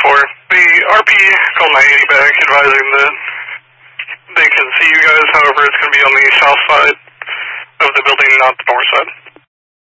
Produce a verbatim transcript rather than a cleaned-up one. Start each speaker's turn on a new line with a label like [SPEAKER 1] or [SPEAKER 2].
[SPEAKER 1] four. The R P called my eighty back advising that they can see you guys, however it's going to be on the south side of the building, not the north side.